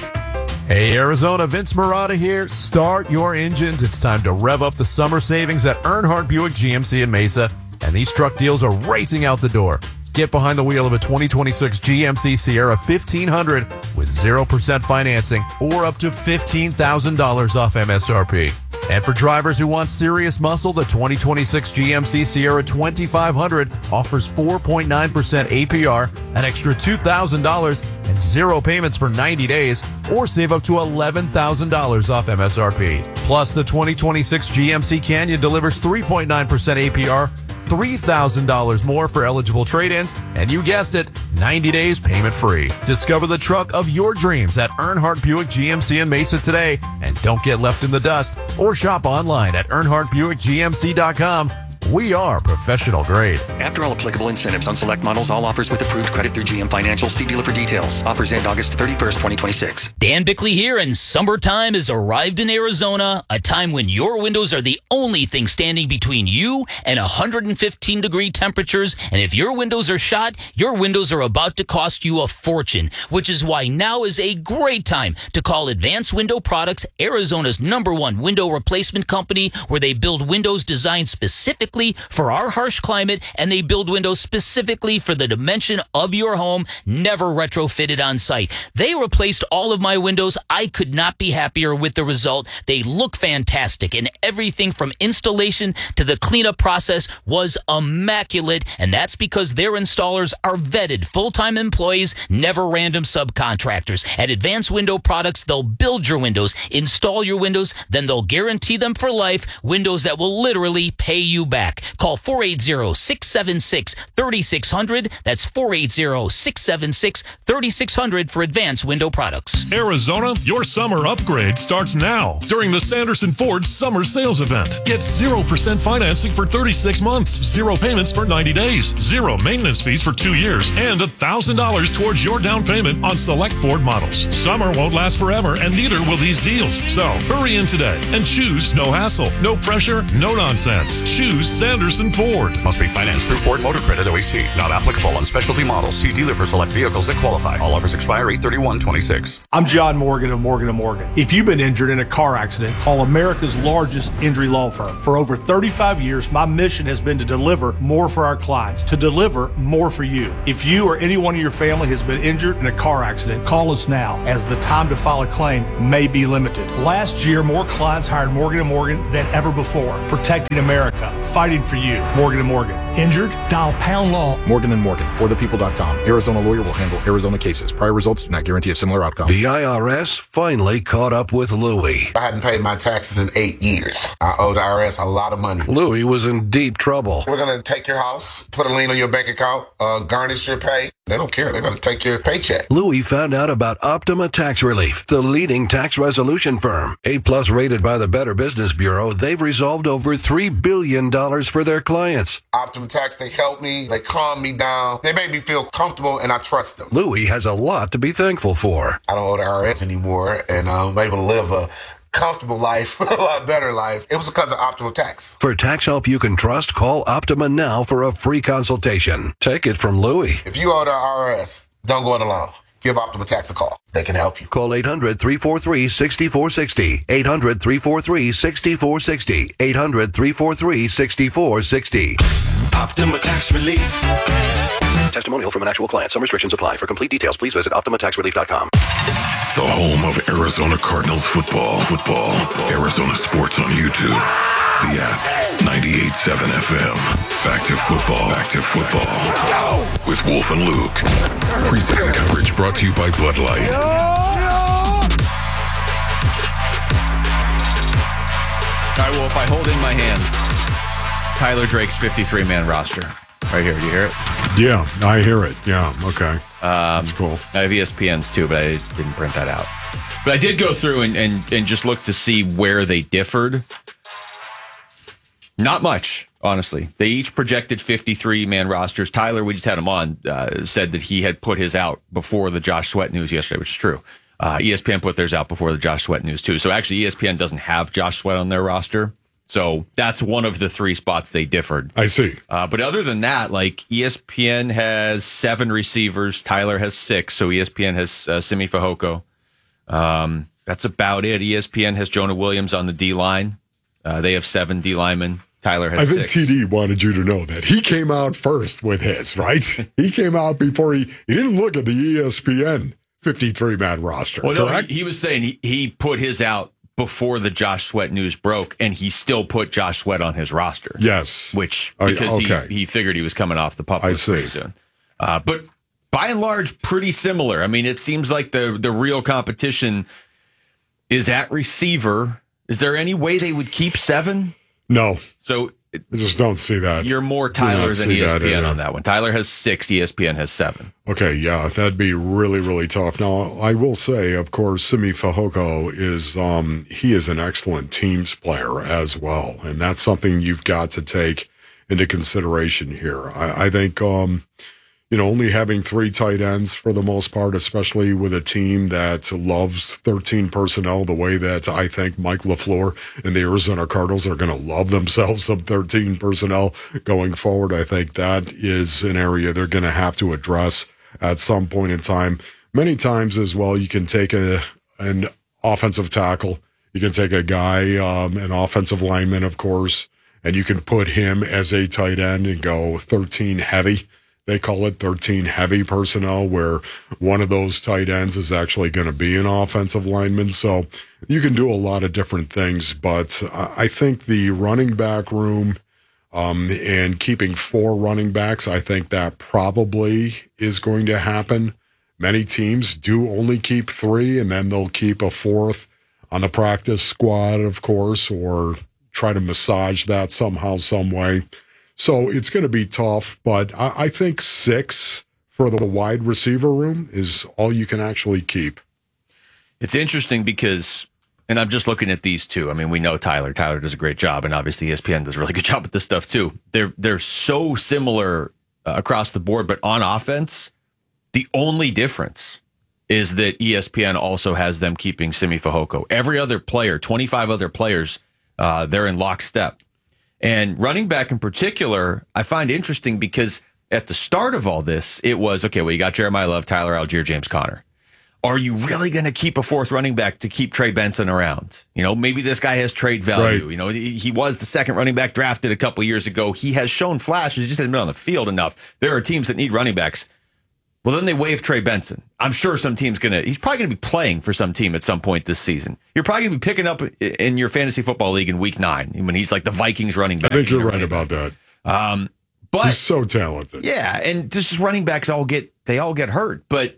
Hey, Arizona, Vince Marotta here. Start your engines. It's time to rev up the summer savings at Earnhardt Buick G M C in Mesa, and these truck deals are racing out the door. Get behind the wheel of a twenty twenty-six G M C Sierra fifteen hundred with zero percent financing or up to fifteen thousand dollars off M S R P. And for drivers who want serious muscle, the twenty twenty-six G M C Sierra twenty-five hundred offers four point nine percent A P R, an extra two thousand dollars, and zero payments for ninety days, or save up to eleven thousand dollars off M S R P. Plus, the twenty twenty-six G M C Canyon delivers three point nine percent A P R, three thousand dollars more for eligible trade-ins, and you guessed it, ninety days payment-free. Discover the truck of your dreams at Earnhardt Buick G M C in Mesa today, and don't get left in the dust, or shop online at earnhardt buick g m c dot com. We are professional grade. After all applicable incentives on select models, all offers with approved credit through G M Financial. See dealer for details. Offers end August thirty-first, twenty twenty-six. Dan Bickley here, and summertime has arrived in Arizona, a time when your windows are the only thing standing between you and one hundred fifteen degree temperatures. And if your windows are shot, your windows are about to cost you a fortune, which is why now is a great time to call Advanced Window Products, Arizona's number one window replacement company, where they build windows designed specifically for our harsh climate, and they build windows specifically for the dimension of your home, never retrofitted on site. They replaced all of my windows. I could not be happier with the result. They look fantastic, and everything from installation to the cleanup process was immaculate, and that's because their installers are vetted full-time employees, never random subcontractors. At Advanced Window Products, they'll build your windows, install your windows, then they'll guarantee them for life, windows that will literally pay you back. Call four eight zero, six seven six, three six zero zero. That's four eight zero, six seven six, three six zero zero for Advanced Window Products. Arizona, your summer upgrade starts now during the Sanderson Ford Summer Sales Event. Get zero percent financing for thirty-six months, zero payments for ninety days, zero maintenance fees for two years, and one thousand dollars towards your down payment on select Ford models. Summer won't last forever, and neither will these deals. So hurry in today and choose no hassle, no pressure, no nonsense. Choose Sanderson Ford. Must be financed through Ford Motor Credit O E C. Not applicable on specialty models. See dealer for select vehicles that qualify. All offers expire eight thirty-one twenty-six. I'm John Morgan of Morgan and Morgan. If you've been injured in a car accident, call America's largest injury law firm. For over thirty-five years, my mission has been to deliver more for our clients, to deliver more for you. If you or anyone in your family has been injured in a car accident, call us now, as the time to file a claim may be limited. Last year, more clients hired Morgan and Morgan than ever before, protecting America, fighting for you. Morgan and Morgan. Injured? Dial pound law. Morgan and Morgan, for the people dot com. Arizona lawyer will handle Arizona cases. Prior results do not guarantee a similar outcome. The I R S finally caught up with Louie. I hadn't paid my taxes in eight years. I owe the I R S a lot of money. Louie was in deep trouble. We're going to take your house, put a lien on your bank account, uh, garnish your pay. They don't care. They're going to take your paycheck. Louie found out about Optima Tax Relief, the leading tax resolution firm. A-plus rated by the Better Business Bureau, they've resolved over three billion dollars for their clients. Optima Tax, they help me. They calm me down. They make me feel comfortable, and I trust them. Louie has a lot to be thankful for. I don't owe the I R S anymore, and I'm able to live a comfortable life, a lot better life. It was because of Optima Tax. For tax help you can trust, call Optima now for a free consultation. Take it from Louie. If you owe the I R S, don't go it alone. Give Optima Tax a call. They can help you. Call eight hundred, three four three, six four six zero. eight hundred, three four three, six four six zero. eight hundred, three four three, six four six zero. Optima Tax Relief. Testimonial from an actual client. Some restrictions apply. For complete details, please visit optima tax relief dot com. The the home of Arizona Cardinals football. Football. Arizona Sports on YouTube. The app. ninety-eight point seven F M. Back to football. Back to football. With Wolf and Luke. Preseason coverage brought to you by Bud Light. All right, well, if I hold in my hands Tyler Drake's fifty-three man roster right here. Do you hear it? Yeah, I hear it. Yeah, okay. Um, That's cool. I have E S P N's too, but I didn't print that out. But I did go through and, and, and just look to see where they differed. Not much, honestly. They each projected fifty-three man rosters. Tyler, we just had him on, uh, said that he had put his out before the Josh Sweat news yesterday, which is true. Uh, E S P N put theirs out before the Josh Sweat news, too. So actually, E S P N doesn't have Josh Sweat on their roster. So that's one of the three spots they differed. I see. Uh, but other than that, like E S P N has seven receivers. Tyler has six. So E S P N has uh, Simi Fehoko. Um, that's about it. E S P N has Jonah Williams on the D line. Uh, they have seven D linemen. Tyler has I think six. T D wanted you to know that. He came out first with his, right? He came out before he, he didn't look at the E S P N fifty-three man roster, Well, no, correct? he, he was saying he, he put his out before the Josh Sweat news broke, and he still put Josh Sweat on his roster. Yes. Which, Oh, because okay. he, he figured he was coming off the pup I list pretty see. soon. Uh, but by and large, pretty similar. I mean, it seems like the the real competition is at receiver. Is there any way they would keep seven? No. So I just don't see that. you're more Do not Tyler than see E S P N that in on it. that one. Tyler has six, E S P N has seven. Okay, yeah, that'd be really, really tough. Now, I will say, of course, Simi Fehoko is um, he is an excellent teams player as well, and that's something you've got to take into consideration here. I, I think, um, you know, only having three tight ends for the most part, especially with a team that loves thirteen personnel the way that I think Mike LaFleur and the Arizona Cardinals are going to love themselves some thirteen personnel going forward. I think that is an area they're going to have to address at some point in time. Many times as well, you can take a an offensive tackle. You can take a guy, um, an offensive lineman, of course, and you can put him as a tight end and go thirteen heavy. They call it thirteen heavy personnel, where one of those tight ends is actually going to be an offensive lineman. So you can do a lot of different things, but I think the running back room um, and keeping four running backs, I think that probably is going to happen. Many teams do only keep three, and then they'll keep a fourth on the practice squad, of course, or try to massage that somehow, some way. So it's going to be tough, but I, I think six for the wide receiver room is all you can actually keep. It's interesting because, and I'm just looking at these two. I mean, we know Tyler. Tyler does a great job, and obviously E S P N does a really good job with this stuff too. They're they're so similar uh, across the board, but on offense, the only difference is that E S P N also has them keeping Simi Fehoko. Every other player, twenty-five other players, uh, they're in lockstep. And running back in particular, I find interesting because at the start of all this, it was, okay, well, you got Jeremiah Love, Tyler Algier, James Conner. Are you really going to keep a fourth running back to keep Trey Benson around? You know, maybe this guy has trade value. Right. You know, he he was the second running back drafted a couple years ago. He has shown flashes, he just hasn't been on the field enough. There are teams that need running backs. Well, then they waive Trey Benson. I'm sure some team's going to, he's probably going to be playing for some team at some point this season. You're probably going to be picking up in your fantasy football league in week nine when he's like the Vikings running back. I think you're right about that. Um, but He's so talented. yeah, and just running backs all get, they all get hurt. But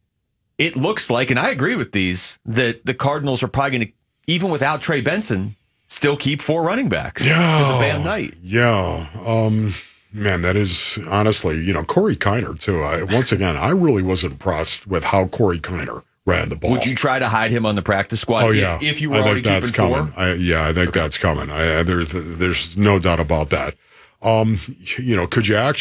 it looks like, and I agree with these, that the Cardinals are probably going to, even without Trey Benson, still keep four running backs. Yeah. Because of Bam Knight. Yeah. Um, man, that is honestly, you know, Corey Kiner, too. I, once again, I really was impressed with how Corey Kiner ran the ball. Would you try to hide him on the practice squad Oh, if, yeah. if you were I already think that's keeping coming. four? I, yeah, I think that's coming. I, there's, there's no doubt about that. Um, you know, could you actually